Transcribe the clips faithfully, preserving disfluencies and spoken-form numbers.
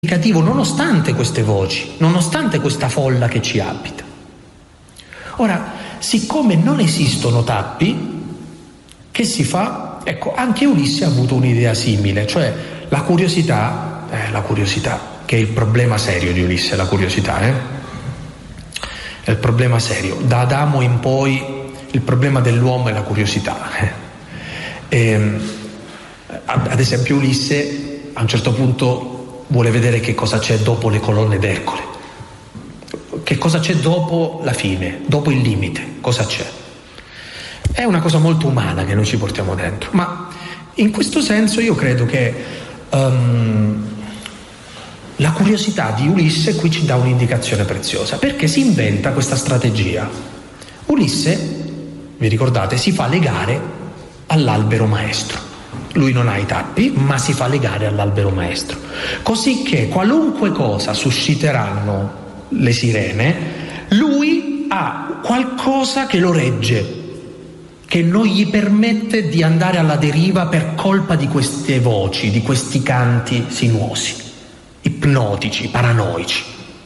significativo nonostante queste voci, nonostante questa folla che ci abita. Ora, siccome non esistono tappi, che si fa? Ecco, anche Ulisse ha avuto un'idea simile, cioè la curiosità, eh, la curiosità, che è il problema serio di Ulisse, la curiosità, eh? È il problema serio. Da Adamo in poi il problema dell'uomo è la curiosità. Eh? E, ad esempio Ulisse a un certo punto vuole vedere che cosa c'è dopo le colonne d'Ercole, che cosa c'è dopo la fine, dopo il limite, cosa c'è. È una cosa molto umana che noi ci portiamo dentro, ma in questo senso io credo che um, la curiosità di Ulisse qui ci dà un'indicazione preziosa, perché si inventa questa strategia. Ulisse, vi ricordate, si fa legare all'albero maestro. Lui non ha i tappi, ma si fa legare all'albero maestro, così che qualunque cosa susciteranno le sirene, lui ha qualcosa che lo regge, che non gli permette di andare alla deriva per colpa di queste voci, di questi canti sinuosi, ipnotici, paranoici.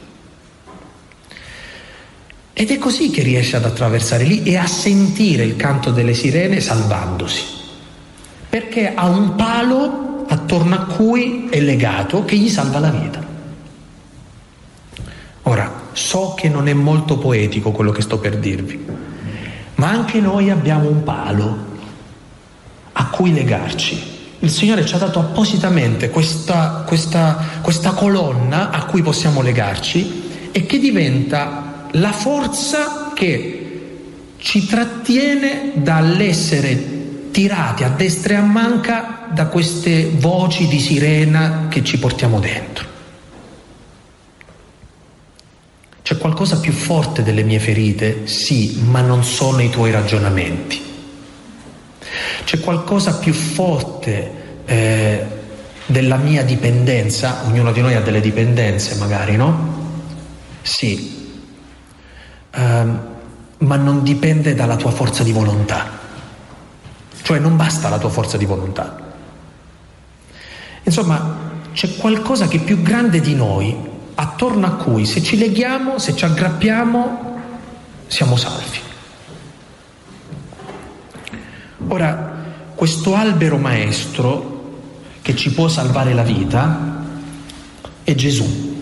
Ed è così che riesce ad attraversare lì e a sentire il canto delle sirene salvandosi, perché ha un palo attorno a cui è legato che gli salva la vita. Ora, so che non è molto poetico quello che sto per dirvi, ma anche noi abbiamo un palo a cui legarci. Il Signore ci ha dato appositamente questa, questa, questa colonna a cui possiamo legarci e che diventa la forza che ci trattiene dall'essere tirati a destra e a manca da queste voci di sirena che ci portiamo dentro. C'è qualcosa più forte delle mie ferite? Sì, ma non sono i tuoi ragionamenti. C'è qualcosa più forte eh, della mia dipendenza? Ognuno di noi ha delle dipendenze magari, no? Sì, um, ma non dipende dalla tua forza di volontà. Cioè non basta la tua forza di volontà. Insomma, c'è qualcosa che è più grande di noi, attorno a cui se ci leghiamo, se ci aggrappiamo, siamo salvi. Ora, questo albero maestro che ci può salvare la vita è Gesù.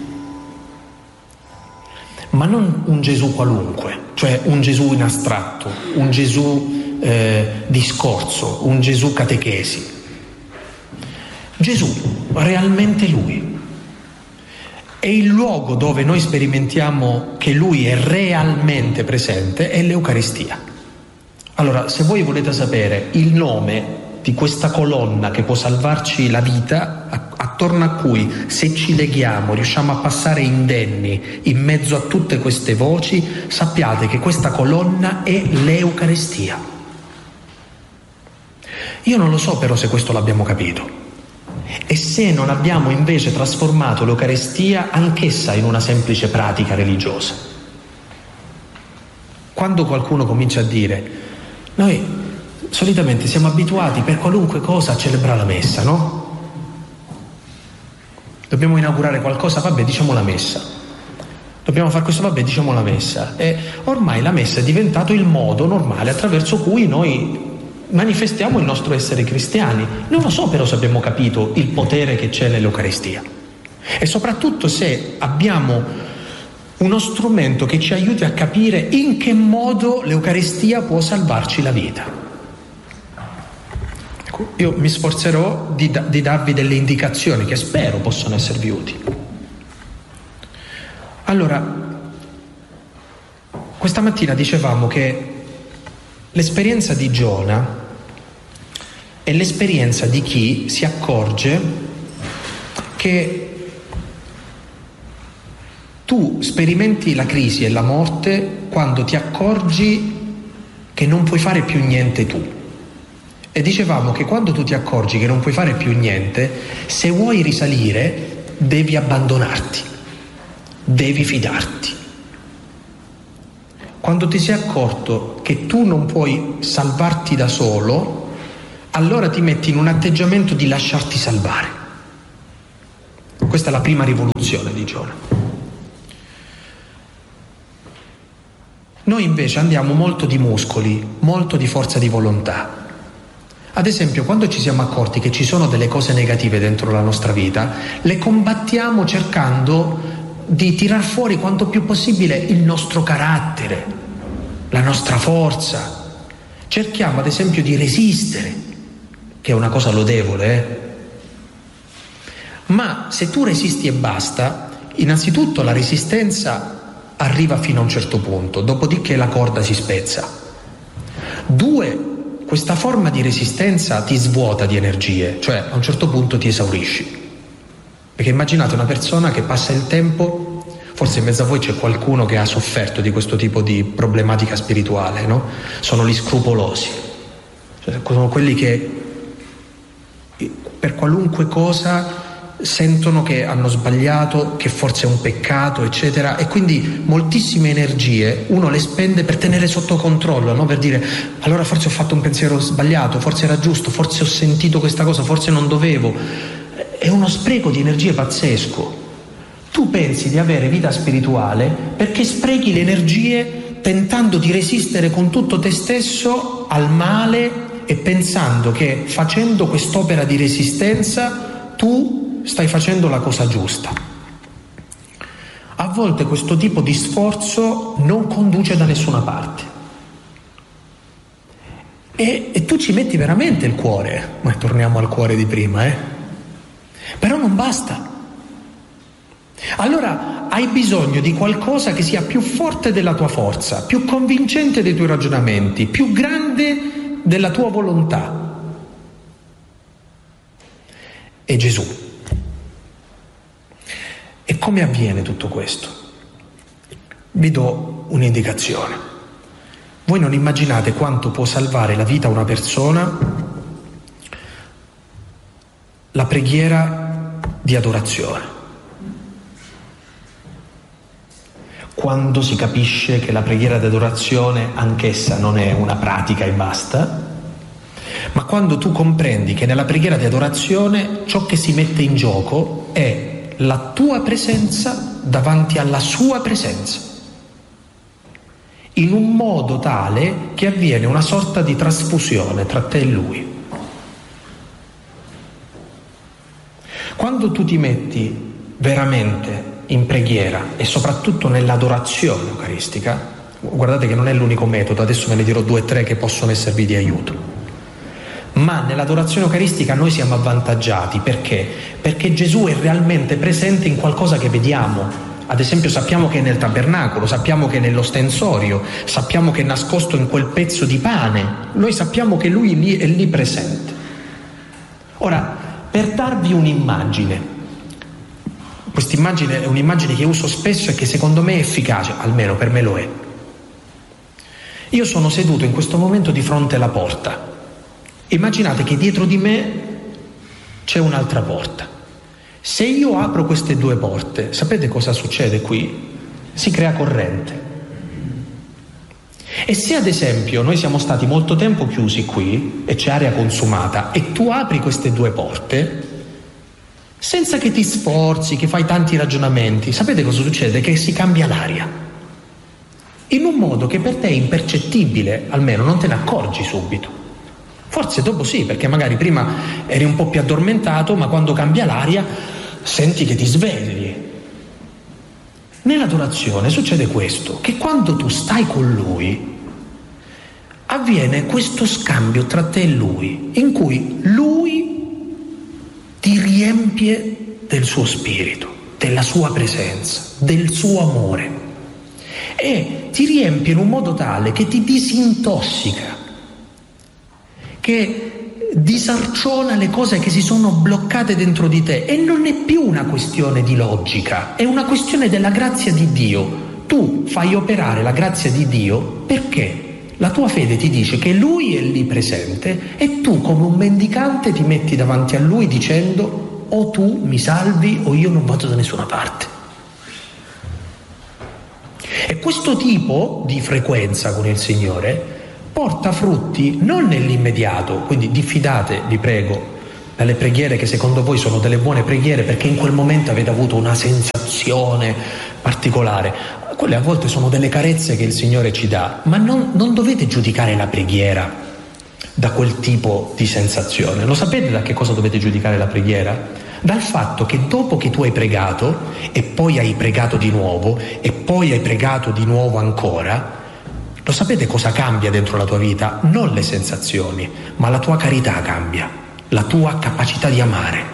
Ma non un Gesù qualunque, cioè un Gesù in astratto, un Gesù Eh, discorso, un Gesù catechesi. Gesù, realmente Lui. E il luogo dove noi sperimentiamo che Lui è realmente presente è l'Eucaristia. Allora, se voi volete sapere il nome di questa colonna che può salvarci la vita, attorno a cui se ci leghiamo riusciamo a passare indenni in mezzo a tutte queste voci, sappiate che questa colonna è l'Eucaristia. Io non lo so però se questo l'abbiamo capito e se non abbiamo invece trasformato l'Eucaristia anch'essa in una semplice pratica religiosa. Quando qualcuno comincia a dire noi solitamente siamo abituati per qualunque cosa a celebrare la messa, no? Dobbiamo inaugurare qualcosa, vabbè, diciamo la messa. Dobbiamo fare questo, vabbè, diciamo la messa. E ormai la messa è diventato il modo normale attraverso cui noi manifestiamo il nostro essere cristiani. Non lo so però se abbiamo capito il potere che c'è nell'Eucaristia e soprattutto se abbiamo uno strumento che ci aiuti a capire in che modo l'Eucaristia può salvarci la vita. Ecco, io mi sforzerò di, di darvi delle indicazioni che spero possano esservi utili. Allora, questa mattina dicevamo che l'esperienza di Giona è l'esperienza di chi si accorge che tu sperimenti la crisi e la morte quando ti accorgi che non puoi fare più niente tu. E dicevamo che quando tu ti accorgi che non puoi fare più niente, se vuoi risalire, devi abbandonarti, devi fidarti. Quando ti sei accorto che tu non puoi salvarti da solo, allora ti metti in un atteggiamento di lasciarti salvare. Questa è la prima rivoluzione di Giona. Noi invece andiamo molto di muscoli, molto di forza di volontà. Ad esempio, quando ci siamo accorti che ci sono delle cose negative dentro la nostra vita, le combattiamo cercando di tirar fuori quanto più possibile il nostro carattere, la nostra forza. Cerchiamo ad esempio di resistere, che è una cosa lodevole, eh? Ma se tu resisti e basta, innanzitutto la resistenza arriva fino a un certo punto, dopodiché la corda si spezza. Due, questa forma di resistenza ti svuota di energie, cioè a un certo punto ti esaurisci. Perché immaginate una persona che passa il tempo, forse in mezzo a voi c'è qualcuno che ha sofferto di questo tipo di problematica spirituale, no? Sono gli scrupolosi, cioè, sono quelli che per qualunque cosa sentono che hanno sbagliato, che forse è un peccato, eccetera, e quindi moltissime energie uno le spende per tenere sotto controllo, no? Per dire allora forse ho fatto un pensiero sbagliato, forse era giusto, forse ho sentito questa cosa, forse non dovevo. È uno spreco di energie pazzesco. Tu pensi di avere vita spirituale perché sprechi le energie tentando di resistere con tutto te stesso al male e pensando che facendo quest'opera di resistenza tu stai facendo la cosa giusta. A volte questo tipo di sforzo non conduce da nessuna parte. E, e tu ci metti veramente il cuore, ma torniamo al cuore di prima, eh? Però non basta. Allora hai bisogno di qualcosa che sia più forte della tua forza, più convincente dei tuoi ragionamenti, più grande della tua volontà. È Gesù. E come avviene tutto questo? Vi do un'indicazione. Voi non immaginate quanto può salvare la vita a una persona la preghiera di adorazione. Quando si capisce che la preghiera di adorazione anch'essa non è una pratica e basta, ma quando tu comprendi che nella preghiera di adorazione ciò che si mette in gioco è la tua presenza davanti alla sua presenza, in un modo tale che avviene una sorta di trasfusione tra te e lui. Quando tu ti metti veramente in preghiera e soprattutto nell'adorazione eucaristica, guardate che non è l'unico metodo, adesso ve ne dirò due o tre che possono esservi di aiuto, ma nell'adorazione eucaristica noi siamo avvantaggiati. Perché? Perché Gesù è realmente presente in qualcosa che vediamo. Ad esempio sappiamo che è nel tabernacolo, sappiamo che è nell'ostensorio, sappiamo che è nascosto in quel pezzo di pane, noi sappiamo che Lui lì è lì presente. Ora, per darvi un'immagine, quest'immagine è un'immagine che uso spesso e che secondo me è efficace, almeno per me lo è. Io sono seduto in questo momento di fronte alla porta. Immaginate che dietro di me c'è un'altra porta. Se io apro queste due porte, sapete cosa succede qui? Si crea corrente. E se ad esempio noi siamo stati molto tempo chiusi qui e c'è aria consumata e tu apri queste due porte, senza che ti sforzi, che fai tanti ragionamenti, sapete cosa succede? Che si cambia l'aria. In un modo che per te è impercettibile, almeno non te ne accorgi subito. Forse dopo sì, perché magari prima eri un po' più addormentato, ma quando cambia l'aria senti che ti svegli. Nell'adorazione succede questo, che quando tu stai con Lui avviene questo scambio tra te e Lui, in cui Lui ti riempie del suo spirito, della sua presenza, del suo amore, e ti riempie in un modo tale che ti disintossica, che disarciona le cose che si sono bloccate dentro di te, e non è più una questione di logica, è una questione della grazia di Dio. Tu fai operare la grazia di Dio perché la tua fede ti dice che Lui è lì presente e tu come un mendicante ti metti davanti a Lui dicendo: o tu mi salvi o io non vado da nessuna parte. E questo tipo di frequenza con il Signore porta frutti non nell'immediato, quindi diffidate, vi prego, dalle preghiere che secondo voi sono delle buone preghiere perché in quel momento avete avuto una sensazione particolare. Quelle a volte sono delle carezze che il Signore ci dà, ma non, non dovete giudicare la preghiera da quel tipo di sensazione. Lo sapete da che cosa dovete giudicare la preghiera? Dal fatto che dopo che tu hai pregato e poi hai pregato di nuovo e poi hai pregato di nuovo ancora, lo sapete cosa cambia dentro la tua vita? Non le sensazioni, ma la tua carità cambia, la tua capacità di amare.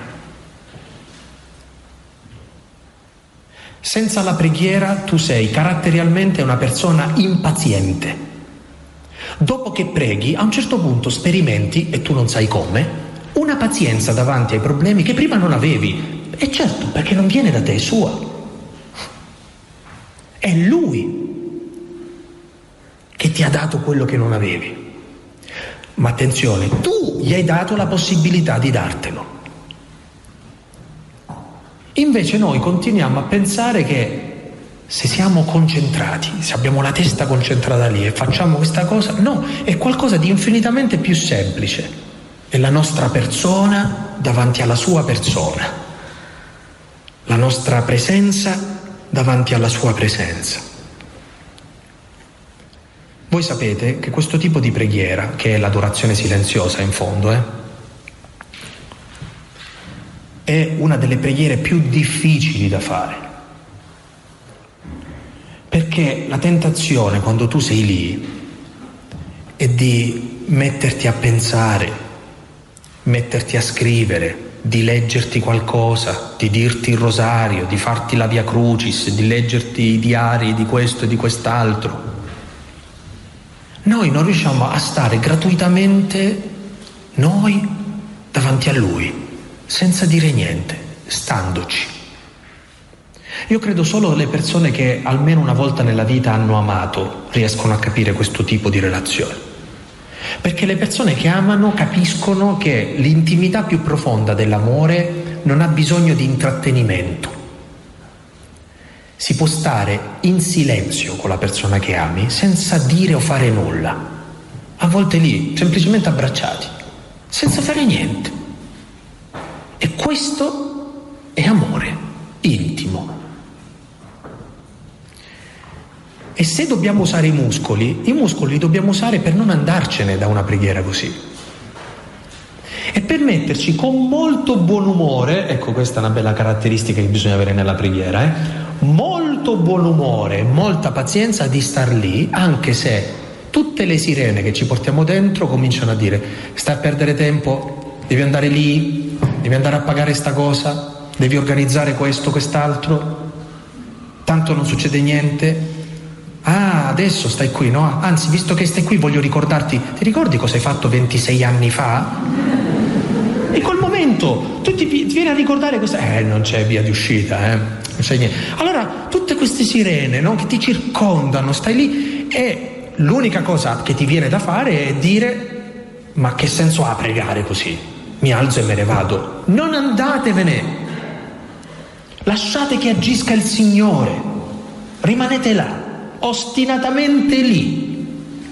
Senza la preghiera tu sei caratterialmente una persona impaziente. Dopo che preghi, a un certo punto sperimenti, e tu non sai come, una pazienza davanti ai problemi che prima non avevi. E certo, perché non viene da te, è sua. È Lui che ti ha dato quello che non avevi. Ma attenzione, tu gli hai dato la possibilità di dartelo. Invece noi continuiamo a pensare che se siamo concentrati, se abbiamo la testa concentrata lì e facciamo questa cosa, no, è qualcosa di infinitamente più semplice. È la nostra persona davanti alla sua persona, la nostra presenza davanti alla sua presenza. Voi sapete che questo tipo di preghiera, che è l'adorazione silenziosa in fondo, eh, è una delle preghiere più difficili da fare. Perché la tentazione, quando tu sei lì, è di metterti a pensare, metterti a scrivere, di leggerti qualcosa, di dirti il rosario, di farti la Via Crucis, di leggerti i diari di questo e di quest'altro. Noi non riusciamo a stare gratuitamente noi davanti a Lui, senza dire niente, standoci. Io credo solo le persone che almeno una volta nella vita hanno amato riescono a capire questo tipo di relazione. Perché le persone che amano capiscono che l'intimità più profonda dell'amore non ha bisogno di intrattenimento. Si può stare in silenzio con la persona che ami senza dire o fare nulla. A volte lì, semplicemente abbracciati, senza fare niente. E questo è amore intimo. E se dobbiamo usare i muscoli, i muscoli li dobbiamo usare per non andarcene da una preghiera così. E per metterci con molto buon umore, ecco questa è una bella caratteristica che bisogna avere nella preghiera, eh? molto buon umore, molta pazienza di star lì, anche se tutte le sirene che ci portiamo dentro cominciano a dire stai a perdere tempo, devi andare lì, devi andare a pagare sta cosa, devi organizzare questo, quest'altro, tanto non succede niente. Ah, adesso stai qui, no? Anzi, visto che stai qui voglio ricordarti, ti ricordi cosa hai fatto ventisei anni fa? E quel momento tu ti, ti vieni a ricordare questa, eh non c'è via di uscita, eh, non c'è niente. Allora tutte queste sirene, no, che ti circondano, stai lì e l'unica cosa che ti viene da fare è dire ma che senso ha pregare così? Mi alzo e me ne vado. Non andatevene, lasciate che agisca il Signore, rimanete là ostinatamente lì.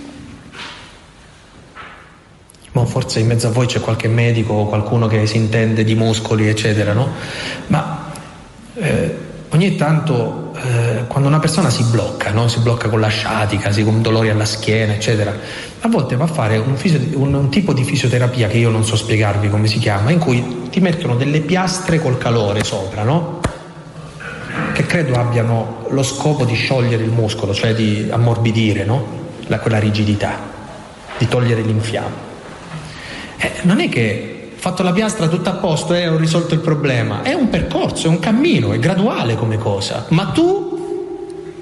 Ma forse in mezzo a voi c'è qualche medico o qualcuno che si intende di muscoli eccetera, no? Ma eh, ogni tanto eh, quando una persona si blocca, no? Si blocca con la sciatica, si con dolori alla schiena eccetera, a volte va a fare un, fisio, un, un tipo di fisioterapia che io non so spiegarvi come si chiama, in cui ti mettono delle piastre col calore sopra, no? Che credo abbiano lo scopo di sciogliere il muscolo, cioè di ammorbidire, no? La, quella rigidità, di togliere l'infiammo. Eh, non è che fatto la piastra tutto a posto e eh, ho risolto il problema, è un percorso, è un cammino, è graduale come cosa, ma tu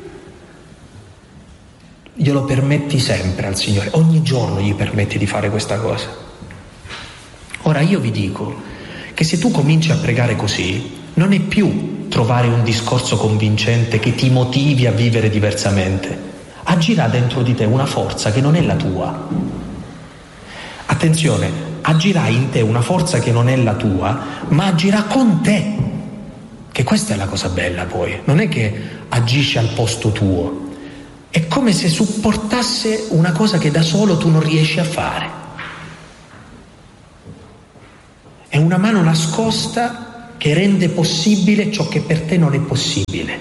glielo permetti sempre al Signore, ogni giorno gli permetti di fare questa cosa. Ora io vi dico che se tu cominci a pregare così, non è più trovare un discorso convincente che ti motivi a vivere diversamente. Agirà dentro di te una forza che non è la tua. Attenzione, agirà in te una forza che non è la tua, ma agirà con te. Che questa è la cosa bella poi. Non è che agisce al posto tuo. È come se supportasse una cosa che da solo tu non riesci a fare. è una mano nascosta che rende possibile ciò che per te non è possibile.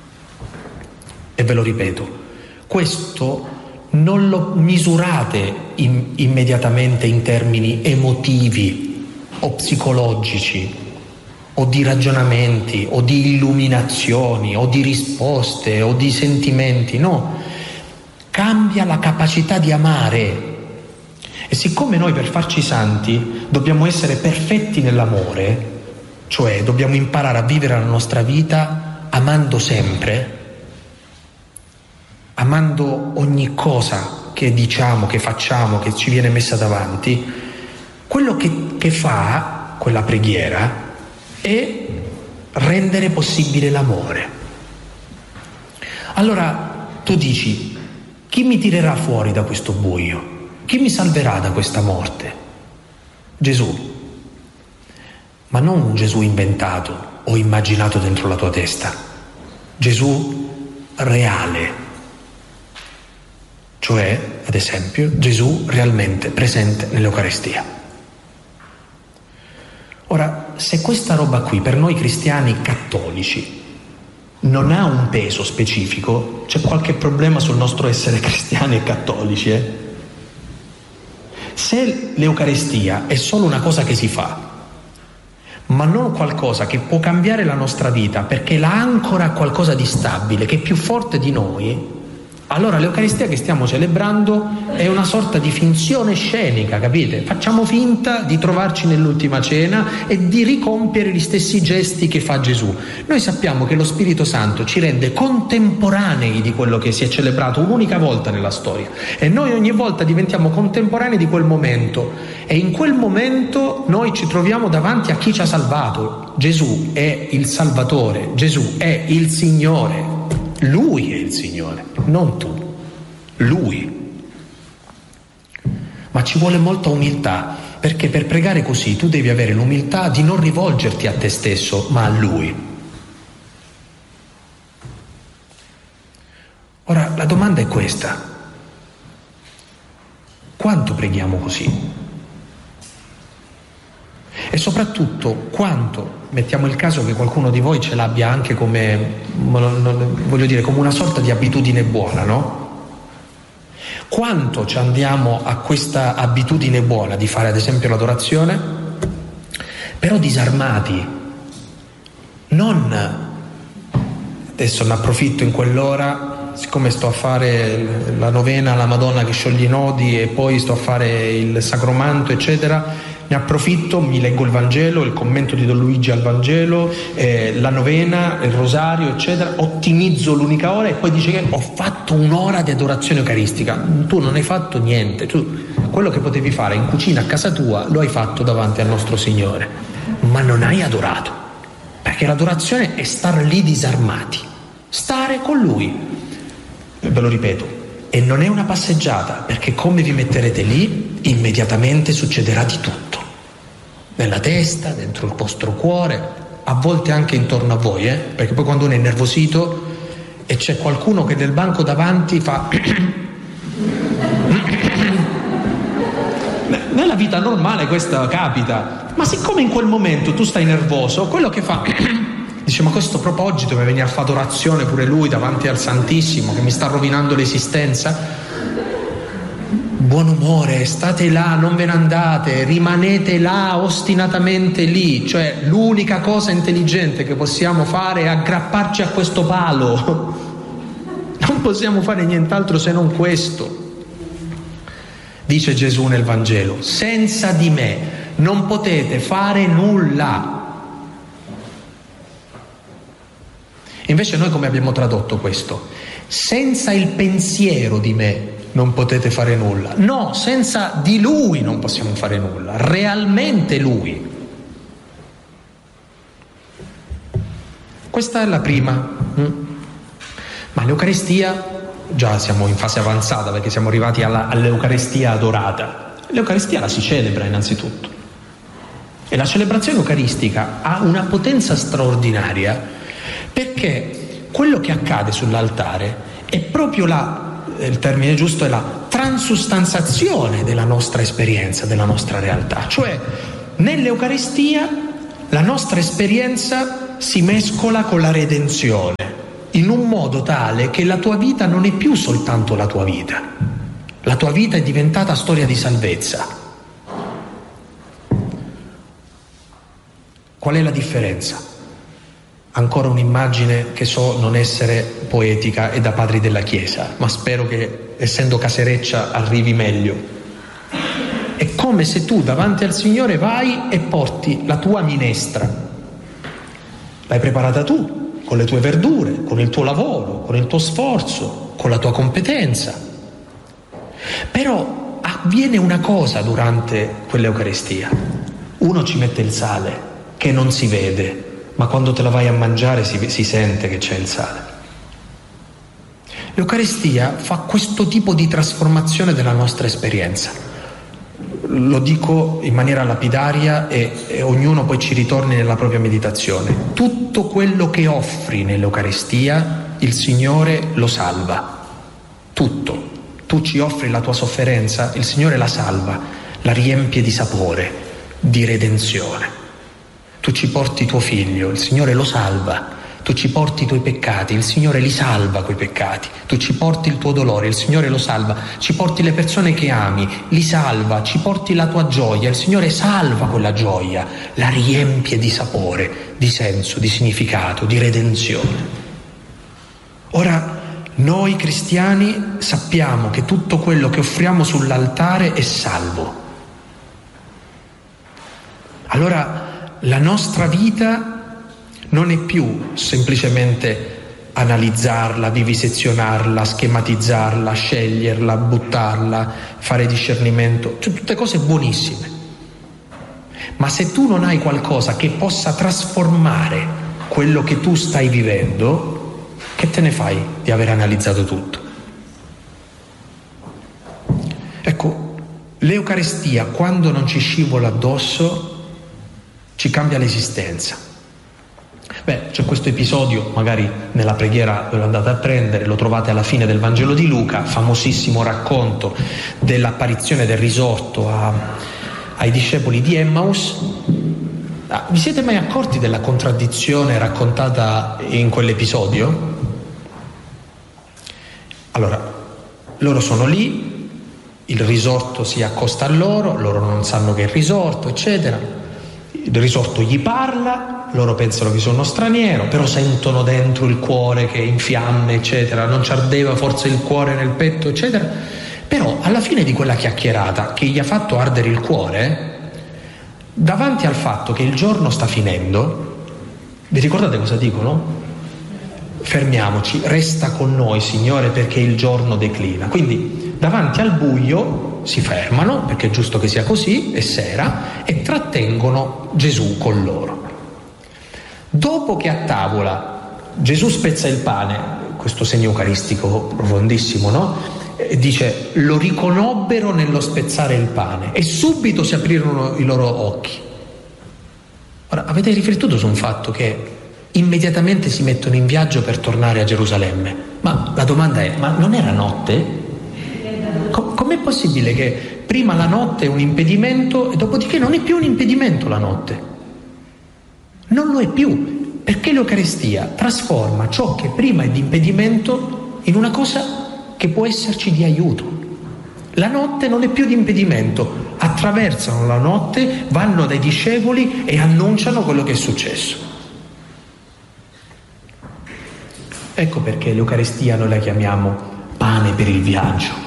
E ve lo ripeto, questo non lo misurate in, immediatamente in termini emotivi o psicologici o di ragionamenti o di illuminazioni o di risposte o di sentimenti, no, cambia la capacità di amare. E siccome noi per farci santi dobbiamo essere perfetti nell'amore, cioè dobbiamo imparare a vivere la nostra vita amando sempre, amando ogni cosa che diciamo, che facciamo, che ci viene messa davanti, quello che, che fa quella preghiera è rendere possibile l'amore. Allora tu dici: chi mi tirerà fuori da questo buio? Chi mi salverà da questa morte? Gesù. Ma non un Gesù inventato o immaginato dentro la tua testa. Gesù reale. Cioè, ad esempio, Gesù realmente presente nell'Eucaristia. Ora, se questa roba qui per noi cristiani cattolici non ha un peso specifico, c'è qualche problema sul nostro essere cristiani e cattolici, eh? Se l'Eucaristia è solo una cosa che si fa, ma non qualcosa che può cambiare la nostra vita perché la ancora a qualcosa di stabile, che è più forte di noi, allora l'Eucaristia che stiamo celebrando è una sorta di finzione scenica, capite? Facciamo finta di trovarci nell'ultima cena e di ricompiere gli stessi gesti che fa Gesù. Noi sappiamo che lo Spirito Santo ci rende contemporanei di quello che si è celebrato un'unica volta nella storia, e noi ogni volta diventiamo contemporanei di quel momento, e in quel momento noi ci troviamo davanti a chi ci ha salvato. Gesù è il Salvatore, Gesù è il Signore. Lui è il Signore, non tu, Lui. Ma ci vuole molta umiltà, perché per pregare così tu devi avere l'umiltà di non rivolgerti a te stesso, ma a Lui. Ora, la domanda è questa: quanto preghiamo così? E soprattutto quanto, mettiamo il caso che qualcuno di voi ce l'abbia anche come, voglio dire, come una sorta di abitudine buona, no? Quanto ci andiamo a questa abitudine buona di fare ad esempio l'adorazione, però disarmati, non adesso ne approfitto in quell'ora, siccome sto a fare la novena alla Madonna che scioglie i nodi e poi sto a fare il sacromanto eccetera, ne approfitto, mi leggo il Vangelo, il commento di Don Luigi al Vangelo, eh, la novena, il rosario, eccetera, ottimizzo l'unica ora e poi dice che ho fatto un'ora di adorazione eucaristica. Tu non hai fatto niente, tu quello che potevi fare in cucina a casa tua lo hai fatto davanti al nostro Signore, ma non hai adorato, perché l'adorazione è star lì disarmati, stare con Lui. Ve lo ripeto, e non è una passeggiata, perché come vi metterete lì immediatamente succederà di tutto, nella testa, dentro il vostro cuore, a volte anche intorno a voi, eh? Perché poi quando uno è innervosito e c'è qualcuno che nel banco davanti fa nella vita normale questo capita, ma siccome in quel momento tu stai nervoso, quello che fa dice: ma questo proposito mi viene a fare adorazione pure lui davanti al Santissimo che mi sta rovinando l'esistenza. Buon umore, state là, non ve ne andate, rimanete là ostinatamente lì, cioè l'unica cosa intelligente che possiamo fare è aggrapparci a questo palo, non possiamo fare nient'altro se non questo. Dice Gesù nel Vangelo: senza di me non potete fare nulla. Invece noi come abbiamo tradotto questo? Senza il pensiero di me non potete fare nulla. No, senza di Lui non possiamo fare nulla, realmente Lui. Questa è la prima. Ma l'Eucaristia, già siamo in fase avanzata perché siamo arrivati alla, all'Eucaristia adorata. L'Eucaristia la si celebra innanzitutto. E la celebrazione eucaristica ha una potenza straordinaria, perché quello che accade sull'altare è proprio la il termine giusto è la transustanzazione della nostra esperienza, della nostra realtà. Cioè Nell'Eucaristia la nostra esperienza si mescola con la redenzione in un modo tale che la tua vita non è più soltanto la tua vita. La tua vita è diventata storia di salvezza. Qual è la differenza? Ancora un'immagine che so non essere poetica e da padri della Chiesa, ma spero che, essendo casereccia, arrivi meglio. È come se tu davanti al Signore vai e porti la tua minestra. L'hai preparata tu, con le tue verdure, con il tuo lavoro, con il tuo sforzo, con la tua competenza. Però avviene una cosa durante quell'Eucaristia. Uno ci mette il sale, che non si vede, ma quando te la vai a mangiare si, si sente che c'è il sale. L'Eucaristia fa questo tipo di trasformazione della nostra esperienza. Lo dico in maniera lapidaria e, e ognuno poi ci ritorni nella propria meditazione. Tutto quello che offri nell'Eucaristia, il Signore lo salva. Tutto. Tu ci offri la tua sofferenza, il Signore la salva, la riempie di sapore, di redenzione. Tu ci porti tuo figlio, il Signore lo salva. Tu ci porti i tuoi peccati, il Signore li salva quei peccati. Tu ci porti il tuo dolore, il Signore lo salva. Ci porti le persone che ami, li salva. Ci porti la tua gioia, il Signore salva quella gioia, la riempie di sapore, di senso, di significato, di redenzione. Ora, noi cristiani sappiamo che tutto quello che offriamo sull'altare è salvo. Allora, la nostra vita non è più semplicemente analizzarla, vivisezionarla, schematizzarla, sceglierla, buttarla, fare discernimento, cioè tutte cose buonissime. Ma se tu non hai qualcosa che possa trasformare quello che tu stai vivendo, che te ne fai di aver analizzato tutto? Ecco, l'Eucaristia, quando non ci scivola addosso, ci cambia l'esistenza. Beh, c'è questo episodio, magari nella preghiera ve lo andate a prendere, lo trovate alla fine del Vangelo di Luca, famosissimo racconto dell'apparizione del risorto a, ai discepoli di Emmaus. Ah, vi siete mai accorti della contraddizione raccontata in quell'episodio? Allora, loro sono lì, il risorto si accosta a loro, loro non sanno che è il risorto, eccetera. Il risorto gli parla, loro pensano che sia uno straniero, però sentono dentro il cuore che è in fiamme, eccetera, non ci ardeva forse il cuore nel petto, eccetera. Però alla fine di quella chiacchierata che gli ha fatto ardere il cuore, davanti al fatto che il giorno sta finendo, vi ricordate cosa dicono? Fermiamoci, resta con noi, Signore, perché il giorno declina. Quindi davanti al buio si fermano, perché è giusto che sia così, è sera, e trattengono Gesù con loro. Dopo che a tavola Gesù spezza il pane, questo segno eucaristico profondissimo, no? E dice, lo riconobbero nello spezzare il pane e subito si aprirono i loro occhi. Ora, avete riflettuto su un fatto che immediatamente si mettono in viaggio per tornare a Gerusalemme? Ma la domanda è, ma non era notte? Com'è possibile che prima la notte è un impedimento e dopodiché non è più un impedimento la notte? Non lo è più, perché l'Eucaristia trasforma ciò che prima è di impedimento in una cosa che può esserci di aiuto. La notte non è più di impedimento, attraversano la notte, vanno dai discepoli e annunciano quello che è successo. Ecco perché l'Eucaristia noi la chiamiamo pane per il viaggio.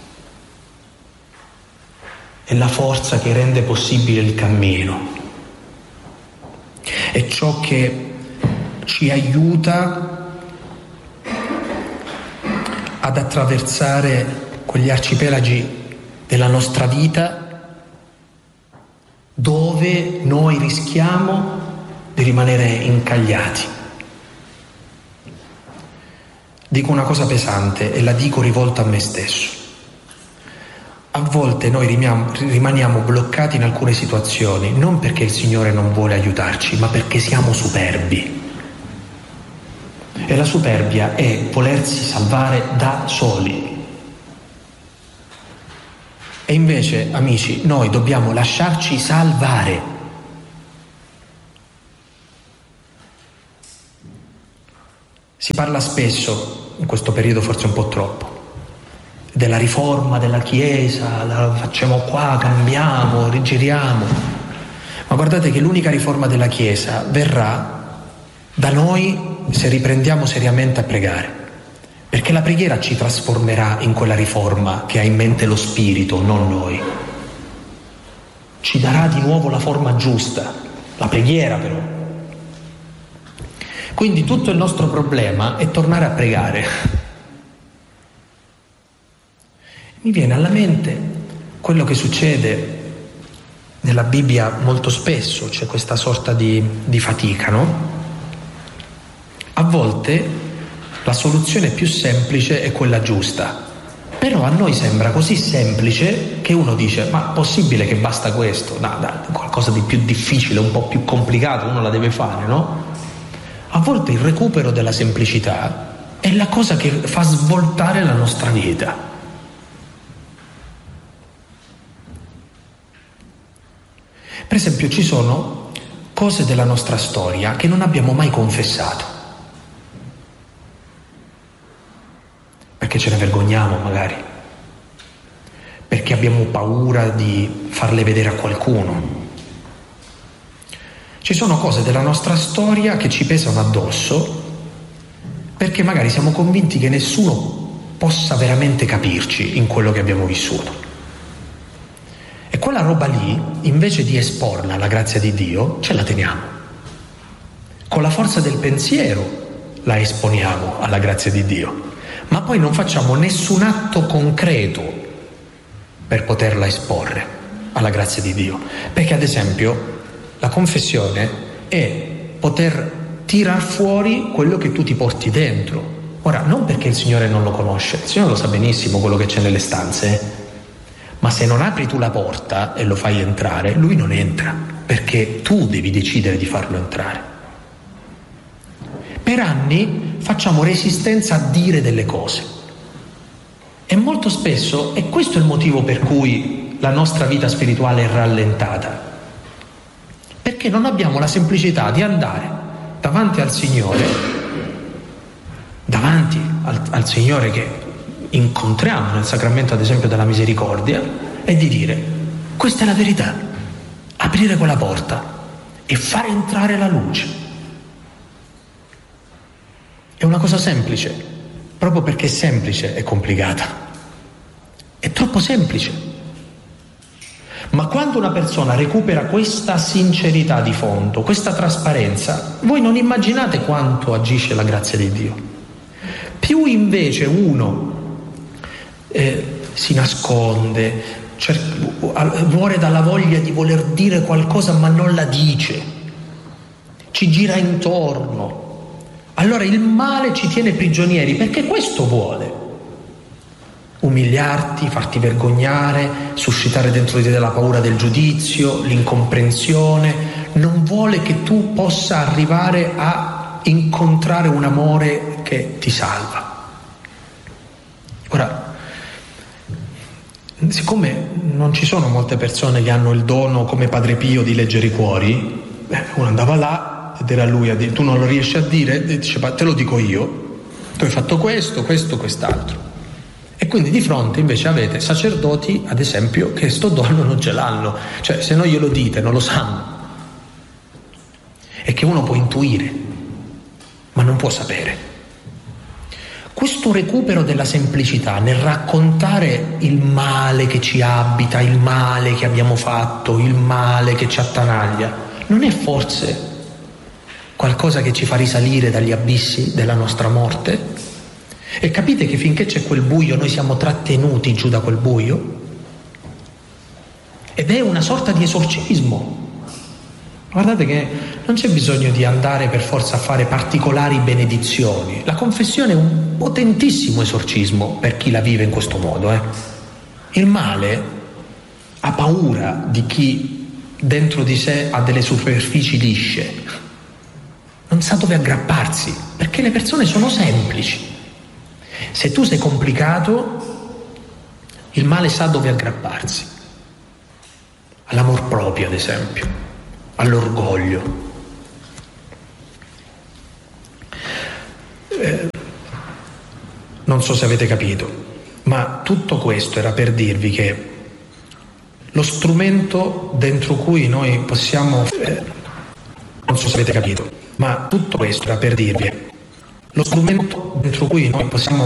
È la forza che rende possibile il cammino. È ciò che ci aiuta ad attraversare quegli arcipelagi della nostra vita dove noi rischiamo di rimanere incagliati. Dico una cosa pesante e la dico rivolta a me stesso. A volte noi rimaniamo bloccati in alcune situazioni, non perché il Signore non vuole aiutarci, ma perché siamo superbi. E la superbia è volersi salvare da soli. E invece, amici, noi dobbiamo lasciarci salvare. Si parla spesso, in questo periodo forse un po' troppo, della riforma della Chiesa, la facciamo qua, cambiamo, rigiriamo. Ma guardate che l'unica riforma della Chiesa verrà da noi se riprendiamo seriamente a pregare, perché la preghiera ci trasformerà in quella riforma che ha in mente lo Spirito, non noi. Ci darà di nuovo la forma giusta, la preghiera però. Quindi tutto il nostro problema è tornare a pregare. Mi viene alla mente quello che succede nella Bibbia molto spesso, c'è questa sorta di, di fatica, no? A volte la soluzione più semplice è quella giusta, però a noi sembra così semplice che uno dice: ma possibile che basta questo? No, no, qualcosa di più difficile, un po' più complicato, uno la deve fare, no? A volte il recupero della semplicità è la cosa che fa svoltare la nostra vita. Per esempio, ci sono cose della nostra storia che non abbiamo mai confessato, perché ce ne vergogniamo magari, perché abbiamo paura di farle vedere a qualcuno. Ci sono cose della nostra storia che ci pesano addosso perché magari siamo convinti che nessuno possa veramente capirci in quello che abbiamo vissuto. E quella roba lì, invece di esporla alla grazia di Dio, ce la teniamo. Con la forza del pensiero la esponiamo alla grazia di Dio, ma poi non facciamo nessun atto concreto per poterla esporre alla grazia di Dio. Perché ad esempio la confessione è poter tirar fuori quello che tu ti porti dentro. Ora, non perché il Signore non lo conosce, il Signore lo sa benissimo quello che c'è nelle stanze, ma se non apri tu la porta e lo fai entrare, lui non entra, perché tu devi decidere di farlo entrare. Per anni facciamo resistenza a dire delle cose e molto spesso è questo il motivo per cui la nostra vita spirituale è rallentata, perché non abbiamo la semplicità di andare davanti al Signore, davanti al, al Signore che incontriamo nel sacramento ad esempio della misericordia, e di dire: questa è la verità, aprire quella porta e fare entrare la luce. È una cosa semplice, proprio perché semplice è complicata, è troppo semplice. Ma quando una persona recupera questa sincerità di fondo, questa trasparenza, voi non immaginate quanto agisce la grazia di Dio. Più invece uno eh, si nasconde, cer- muore dalla voglia di voler dire qualcosa ma non la dice, ci gira intorno, allora il male ci tiene prigionieri, perché questo vuole. Umiliarti, farti vergognare, suscitare dentro di te la paura del giudizio, l'incomprensione. Non vuole che tu possa arrivare a incontrare un amore che ti salva. Ora, siccome non ci sono molte persone che hanno il dono come Padre Pio di leggere i cuori, beh, uno andava là ed era lui a dire: tu non lo riesci a dire? E dice: te lo dico io, tu hai fatto questo, questo, quest'altro. E quindi di fronte invece avete sacerdoti, ad esempio, che sto dono non ce l'hanno, cioè se non glielo dite non lo sanno, e che uno può intuire ma non può sapere. Questo recupero della semplicità nel raccontare il male che ci abita, il male che abbiamo fatto, il male che ci attanaglia, non è forse qualcosa che ci fa risalire dagli abissi della nostra morte? E capite che finché c'è quel buio noi siamo trattenuti giù da quel buio? Ed è una sorta di esorcismo. Guardate che non c'è bisogno di andare per forza a fare particolari benedizioni. La confessione è un potentissimo esorcismo per chi la vive in questo modo. Eh. Il male ha paura di chi dentro di sé ha delle superfici lisce. Non sa dove aggrapparsi, perché le persone sono semplici. Se tu sei complicato, il male sa dove aggrapparsi. All'amor proprio, ad esempio, all'orgoglio. eh, non so se avete capito, ma tutto questo era per dirvi che lo strumento dentro cui noi possiamo, eh, non so se avete capito, ma tutto questo era per dirvi, lo strumento dentro cui noi possiamo